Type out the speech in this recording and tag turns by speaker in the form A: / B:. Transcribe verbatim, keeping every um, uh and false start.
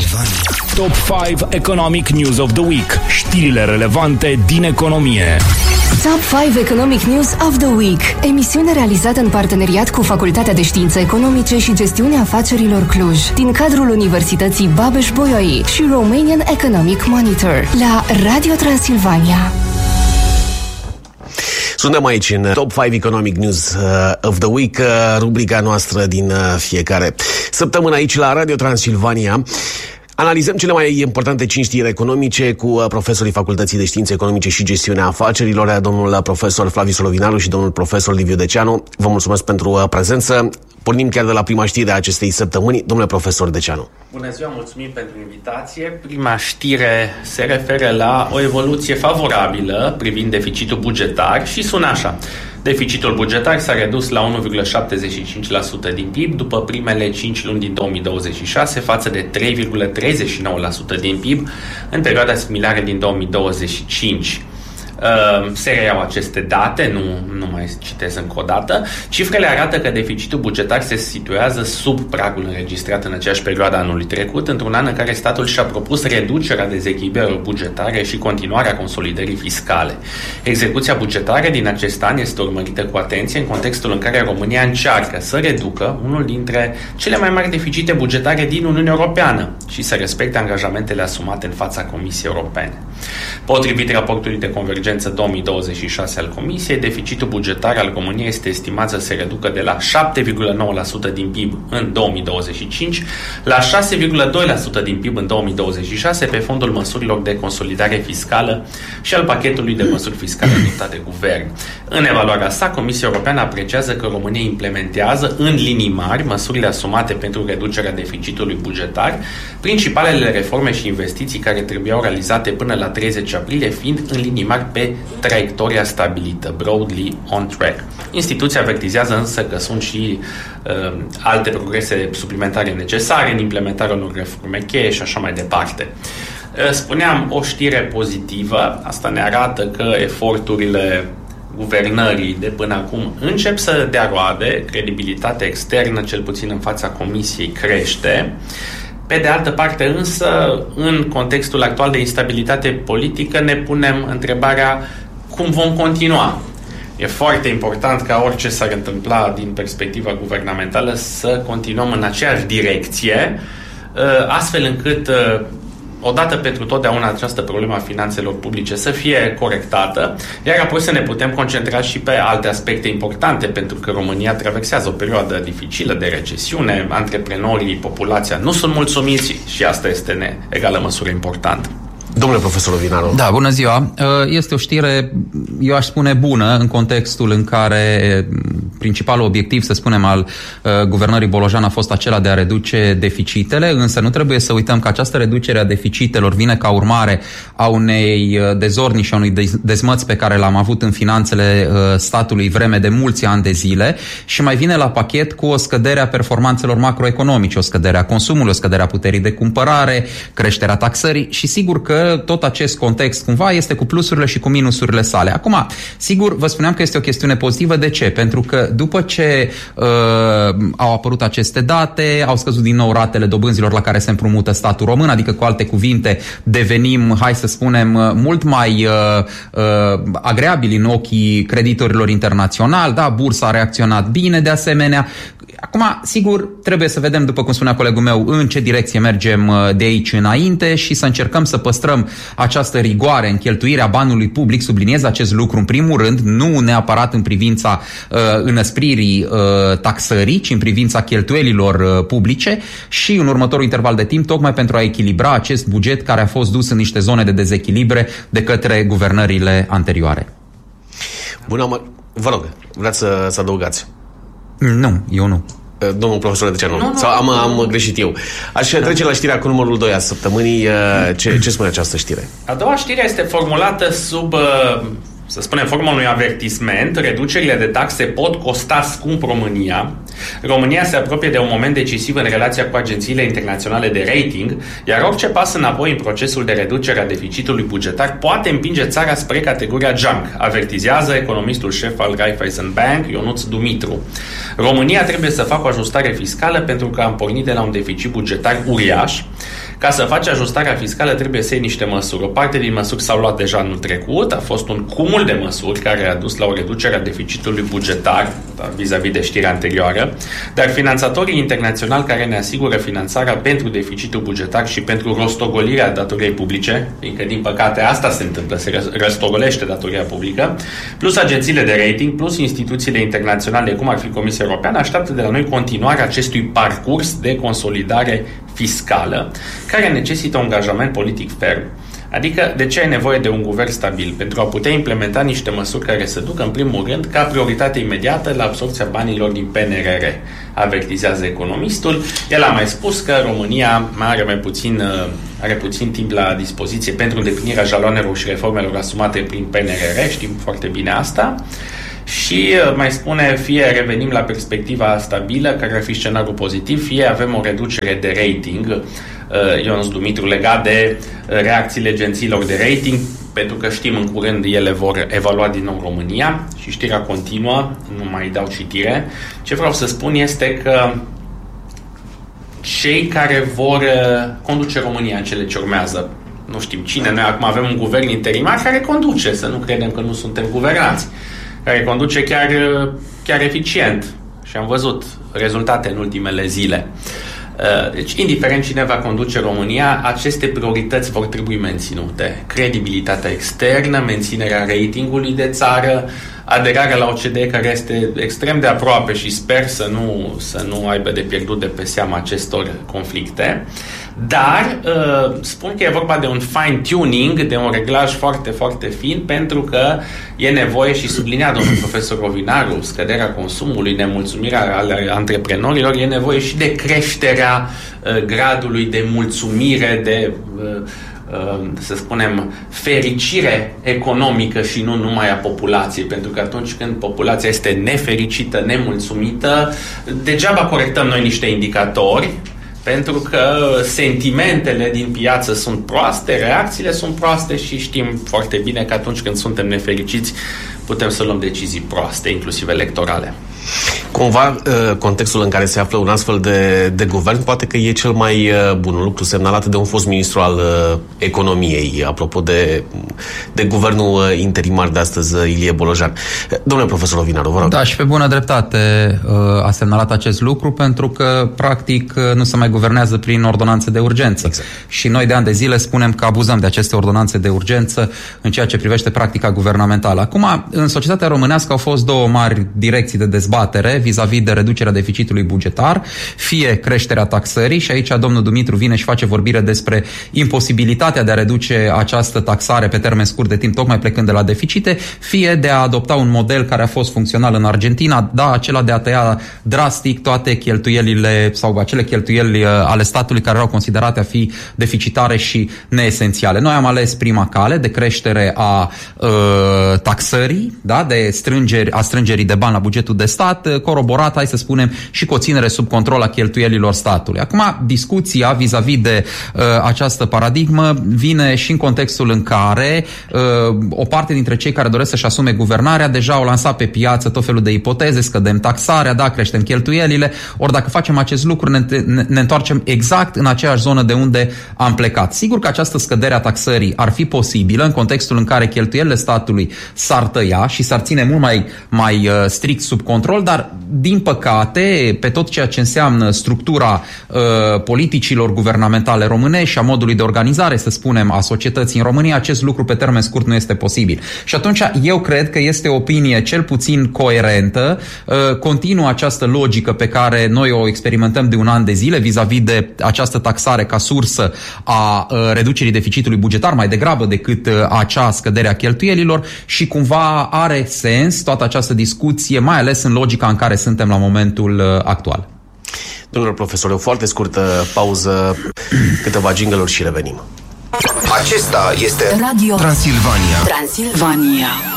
A: Transilvania.
B: Top cinci Economic News of the Week. Știrile relevante din economie.
C: Top cinci Economic News of the Week. Emisiune realizată în parteneriat cu Facultatea de Științe Economice și Gestiunea Afacerilor Cluj, din cadrul Universității Babeș-Bolyai și Romanian Economic Monitor, la Radio Transilvania.
D: Suntem aici în Top cinci Economic News of the Week, rubrica noastră din fiecare săptămână aici la Radio Transilvania. Analizăm cele mai importante cinci știri economice cu profesorii Facultății de Științe Economice și Gestiunea Afacerilor, domnul profesor Flaviu Solovinaru și domnul profesor Liviu Deceanu. Vă mulțumesc pentru prezență. Pornim chiar de la prima știre a acestei săptămâni. Domnule profesor Deceanu.
E: Bună ziua, mulțumim pentru invitație. Prima știre se referă la o evoluție favorabilă privind deficitul bugetar și sună așa. Deficitul bugetar s-a redus la unu virgulă șaptezeci și cinci la sută din P I B după primele cinci luni din două mii douăzeci și șase față de trei virgulă treizeci și nouă la sută din P I B în perioada similară din două mii douăzeci și cinci. Se reiau aceste date, nu, nu mai citez încă o dată. Cifrele arată că deficitul bugetar se situează sub pragul înregistrat în aceeași perioadă anului trecut, într-un an în care statul și-a propus reducerea dezechilibrelor bugetare și continuarea consolidării fiscale. Execuția bugetară din acest an este urmărită cu atenție în contextul în care România încearcă să reducă unul dintre cele mai mari deficite bugetare din Uniunea Europeană și să respecte angajamentele asumate în fața Comisiei Europene. Potrivit raportului de convergență două mii douăzeci și șase al Comisiei, deficitul bugetar al României este estimat să se reducă de la șapte virgulă nouă la sută din P I B în două mii douăzeci și cinci la șase virgulă doi la sută din P I B în două mii douăzeci și șase pe fondul măsurilor de consolidare fiscală și al pachetului de măsuri fiscale adoptate de guvern. În evaluarea sa, Comisia Europeană apreciază că România implementează în linii mari măsurile asumate pentru reducerea deficitului bugetar, principalele reforme și investiții care trebuiau realizate până la treizeci aprilie fiind în linii mari pe traiectoria stabilită, broadly on track. Instituția avertizează însă că sunt și uh, alte progrese suplimentare necesare în implementarea unor reforme cheie și așa mai departe. Uh, spuneam, o știre pozitivă, asta ne arată că eforturile guvernării de până acum încep să dea roade, credibilitatea externă, cel puțin în fața Comisiei, crește. Pe de altă parte însă, în contextul actual de instabilitate politică, ne punem întrebarea cum vom continua. E foarte important ca orice s-ar întâmpla din perspectiva guvernamentală să continuăm în aceeași direcție, astfel încât odată pentru totdeauna această problemă a finanțelor publice să fie corectată, iar apoi să ne putem concentra și pe alte aspecte importante, pentru că România traversează o perioadă dificilă de recesiune, antreprenorii, populația nu sunt mulțumiți și asta este în egală măsură important.
D: Domnule profesor Vinaru.
F: Da, bună ziua. Este o știre, eu aș spune, bună în contextul în care principalul obiectiv, să spunem, al guvernării Bolojan a fost acela de a reduce deficitele, însă nu trebuie să uităm că această reducere a deficitelor vine ca urmare a unei dezordini și a unui dezmăț pe care l-am avut în finanțele statului vreme de mulți ani de zile și mai vine la pachet cu o scădere a performanțelor macroeconomice, o scădere a consumului, o scădere a puterii de cumpărare, creșterea taxării și sigur că tot acest context cumva este cu plusurile și cu minusurile sale. Acum, sigur, vă spuneam că este o chestiune pozitivă. De ce? Pentru că după ce uh, au apărut aceste date, au scăzut din nou ratele dobânzilor la care se împrumută statul român, adică cu alte cuvinte devenim, hai să spunem, mult mai uh, uh, agreabili în ochii creditorilor internaționali, da, bursa a reacționat bine de asemenea. Acum, sigur, trebuie să vedem, după cum spunea colegul meu, în ce direcție mergem de aici înainte și să încercăm să păstrăm această rigoare în cheltuirea banului public. Subliniez acest lucru în primul rând, nu neapărat în privința uh, înăspririi uh, taxării, ci în privința cheltuielilor uh, publice și în următorul interval de timp, tocmai pentru a echilibra acest buget care a fost dus în niște zone de dezechilibre de către guvernările anterioare.
D: Bună, mă... vă rog, vreți să, să adăugați?
F: Nu, eu nu.
D: Domnul profesor Deceanu, nu, nu, sau am, am greșit eu. Aș trece la știrea cu numărul doi a săptămânii. Ce, ce spune această știre?
E: A doua știre este formulată sub, să spunem, forma unui avertisment. Reducerile de taxe pot costa scump România. România se apropie de un moment decisiv în relația cu agențiile internaționale de rating, iar orice pas înapoi în procesul de reducere a deficitului bugetar poate împinge țara spre categoria junk, avertizează economistul șef al Raiffeisen Bank, Ionuț Dumitru. România trebuie să facă o ajustare fiscală pentru că am pornit de la un deficit bugetar uriaș. Ca să faci ajustarea fiscală trebuie să iei niște măsuri. O parte din măsuri s-au luat deja anul trecut, a fost un cumul de măsuri care a dus la o reducere a deficitului bugetar, vis-a-vis de știrea anterioară, dar finanțatorii internaționali care ne asigură finanțarea pentru deficitul bugetar și pentru rostogolirea datoriei publice, fiindcă din păcate asta se întâmplă, se rostogolește datoria publică, plus agențiile de rating, plus instituțiile internaționale, cum ar fi Comisia Europeană, așteaptă de la noi continuarea acestui parcurs de consolidare fiscală, care necesită un angajament politic ferm. Adică, de ce ai nevoie de un guvern stabil? Pentru a putea implementa niște măsuri care să ducă, în primul rând, ca prioritate imediată la absorbția banilor din P N R R, avertizează economistul. El a mai spus că România mai are mai puțin, are puțin timp la dispoziție pentru îndeplinirea jaloanelor și reformelor asumate prin P N R R, știm foarte bine asta. Și mai spune, fie revenim la perspectiva stabilă, care ar fi scenariul pozitiv, fie avem o reducere de rating, Ionuț Dumitru, legat de reacțiile agențiilor de rating, pentru că știm în curând ele vor evalua din nou România și știrea continuă, nu mai dau citire. Ce vreau să spun este că cei care vor conduce România în cele ce urmează, nu știm cine, noi acum avem un guvern interimar care conduce, să nu credem că nu suntem guvernați, care conduce chiar, chiar eficient și am văzut rezultate în ultimele zile. Deci, indiferent cine va conduce România, aceste priorități vor trebui menținute. Credibilitatea externă, menținerea ratingului de țară, aderarea la O C D E, care este extrem de aproape și sper să nu, să nu aibă de pierdut de pe seama acestor conflicte. Dar uh, spun că e vorba de un fine-tuning, de un reglaj foarte, foarte fin, pentru că e nevoie, și sublinea domnul profesor Rovinaru, scăderea consumului, nemulțumirea ale antreprenorilor, e nevoie și de creșterea uh, gradului de mulțumire, de uh, să spunem, fericire economică și nu numai a populației, pentru că atunci când populația este nefericită, nemulțumită, degeaba corectăm noi niște indicatori, pentru că sentimentele din piață sunt proaste, reacțiile sunt proaste și știm foarte bine că atunci când suntem nefericiți putem să luăm decizii proaste, inclusiv electorale.
D: Cumva, contextul în care se află un astfel de, de guvern poate că e cel mai bun, un lucru semnalat de un fost ministru al economiei, apropo de, de guvernul interimar de astăzi, Ilie Bolojan. Domnule profesor Rovinaru, vă rog.
F: Da, și pe bună dreptate a semnalat acest lucru, pentru că, practic, nu se mai guvernează prin ordonanțe de urgență. Exact. Și noi de ani de zile spunem că abuzăm de aceste ordonanțe de urgență în ceea ce privește practica guvernamentală. Acum, în societatea românească au fost două mari direcții de dezbatere vis-a-vis de reducerea deficitului bugetar, fie creșterea taxării, și aici domnul Dumitru vine și face vorbire despre imposibilitatea de a reduce această taxare pe termen scurt de timp, tocmai plecând de la deficite, fie de a adopta un model care a fost funcțional în Argentina, da, acela de a tăia drastic toate cheltuielile sau acele cheltuieli ale statului care erau considerate a fi deficitare și neesențiale. Noi am ales prima cale de creștere a uh, taxării, da, de strângeri, a strângerii de bani la bugetul de stat, coroborat, hai să spunem, și cu o ținere sub control a cheltuielilor statului. Acum, discuția vis-a-vis de uh, această paradigmă vine și în contextul în care uh, o parte dintre cei care doresc să-și asume guvernarea deja au lansat pe piață tot felul de ipoteze, scădem taxarea, da, creștem cheltuielile, ori dacă facem acest lucru ne, ne, ne întoarcem exact în aceeași zonă de unde am plecat. Sigur că această scădere a taxării ar fi posibilă în contextul în care cheltuielile statului s-ar tăia și s-ar ține mult mai, mai uh, strict sub control, dar din păcate, pe tot ceea ce înseamnă structura uh, politicilor guvernamentale românești și a modului de organizare, să spunem, a societății în România, acest lucru pe termen scurt nu este posibil. Și atunci eu cred că este o opinie cel puțin coerentă, uh, continuă această logică pe care noi o experimentăm de un an de zile vis-a-vis de această taxare ca sursă a uh, reducerii deficitului bugetar, mai degrabă decât uh, acea scădere a cheltuielilor, și cumva are sens toată această discuție, mai ales în logica în care suntem la momentul uh, actual.
D: Domnule profesor, o foarte scurtă pauză, câteva jingle-uri și revenim.
A: Acesta este Radio Transilvania.
G: Transilvania.